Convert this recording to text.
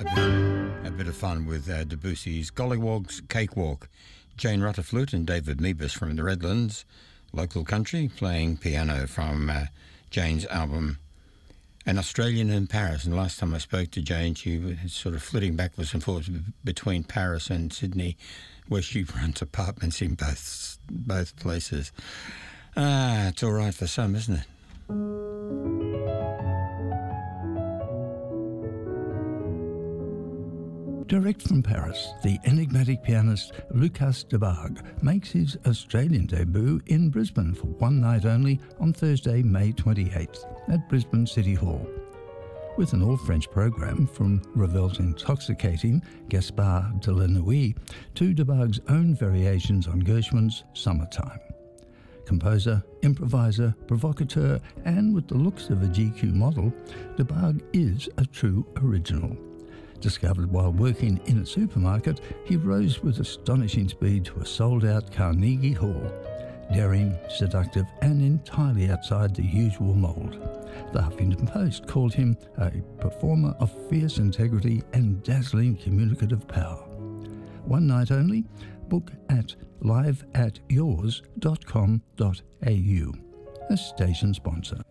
A bit of fun with Debussy's Golliwogg's Cakewalk. Jane Rutherford and David Meebus from the Redlands, local country, playing piano from Jane's album An Australian in Paris. And last time I spoke to Jane, she was sort of flitting backwards and forwards between Paris and Sydney, where she runs apartments in both places. It's all right for some, isn't it? Direct from Paris, the enigmatic pianist Lucas Debargue makes his Australian debut in Brisbane for one night only on Thursday, May 28th at Brisbane City Hall. With an all-French program from Ravel's intoxicating Gaspard de la Nuit to Debargue's own variations on Gershwin's Summertime. Composer, improviser, provocateur, and with the looks of a GQ model, Debargue is a true original. Discovered while working in a supermarket, he rose with astonishing speed to a sold-out Carnegie Hall. Daring, seductive, and entirely outside the usual mould. The Huffington Post called him a performer of fierce integrity and dazzling communicative power. One night only, book at liveatyours.com.au, a station sponsor.